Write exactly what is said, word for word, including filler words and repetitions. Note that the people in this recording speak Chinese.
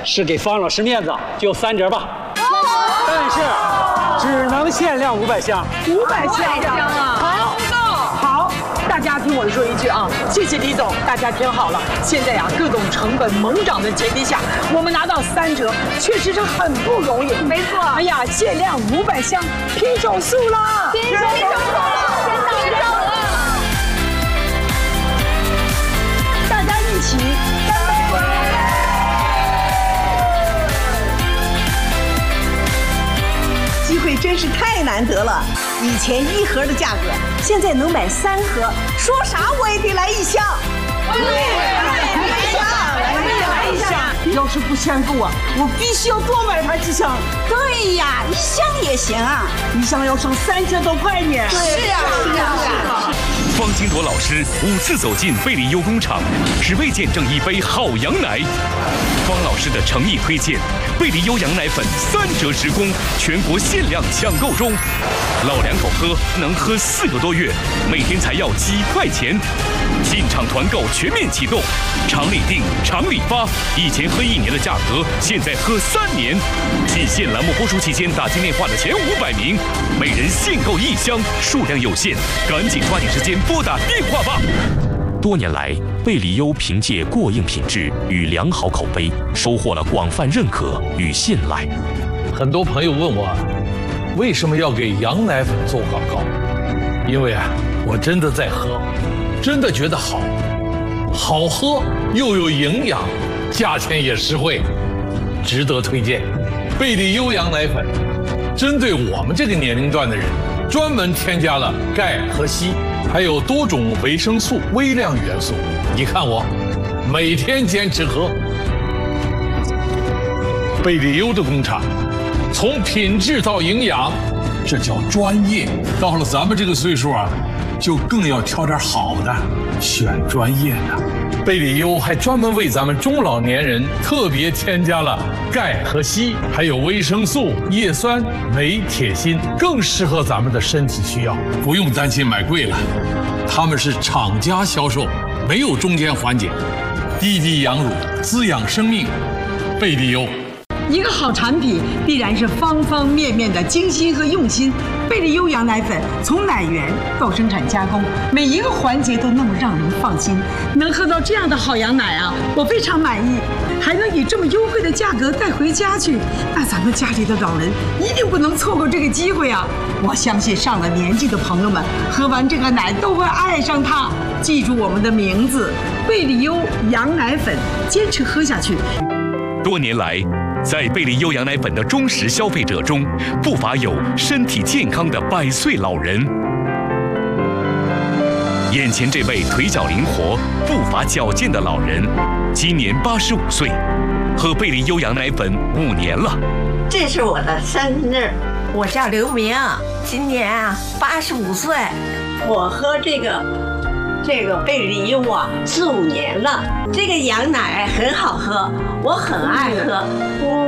是给方老师面子，就三折吧。但是只能限量五百箱。 五百箱啊！好，好，大家听我说一句啊，谢谢李总，大家听好了。现在呀、啊，各种成本猛涨的前提下，我们拿到三折，确实是很不容易。 没错。 哎呀，限量五百箱，拼手速啦！ 拼手速了，拼到手了！ 大家一起干杯！ 机会真是太难得了，以前一盒的价格，现在能买三盒，说啥我也得来一箱。对，来一箱，来一箱。 要是不嫌够啊，我必须要多买它几箱。 对呀，一箱也行啊， 一箱要省三千多块呢。 是呀，是呀，是呀。 方金铎老师五次走进贝利优工厂，只为见证一杯好羊奶。方老师的诚意推荐，贝利优羊奶粉三折直供，全国限量抢购中。老两口喝能喝四个多月，每天才要几块钱。进场团购全面启动，厂里订，厂里发。以前喝一年的价格，现在喝三年。仅限栏目播出期间打进电话的前五百名，每人限购一箱，数量有限，赶紧抓紧时间拨打电话吧。多年来，贝利优凭借过硬品质与良好口碑，收获了广泛认可与信赖。 很多朋友问我，为什么要给羊奶粉做广告？因为啊，我真的在喝，真的觉得好，好喝又有营养，价钱也实惠，值得推荐。贝利优羊奶粉针对我们这个年龄段的人，专门添加了钙和硒，还有多种维生素、微量元素。你看我，每天坚持喝。贝利优的工厂，从品质到营养，这叫专业。到了咱们这个岁数啊，就更要挑点好的，选专业的。贝利优还专门为咱们中老年人特别添加了钙和硒，还有维生素、叶酸、镁、铁、锌，更适合咱们的身体需要。不用担心买贵了，他们是厂家销售，没有中间环节，滴滴养乳，滋养生命。贝利优。 一个好产品必然是方方面面的精心和用心。贝利优羊奶粉从奶源到生产加工，每一个环节都那么让人放心。能喝到这样的好羊奶啊，我非常满意。还能以这么优惠的价格带回家去，那咱们家里的老人一定不能错过这个机会啊！我相信上了年纪的朋友们喝完这个奶都会爱上它。记住我们的名字，贝利优羊奶粉，坚持喝下去。 多年来，在贝利优羊奶粉的忠实消费者中，不乏有身体健康的百岁老人。眼前这位腿脚灵活、步伐矫健的老人，今年八十五岁，喝贝利优羊奶粉五年了。 这是我的生日， 我叫刘明，今年啊八十五岁。 我喝这个这个贝利优啊四五年了，这个羊奶很好喝，我很爱喝。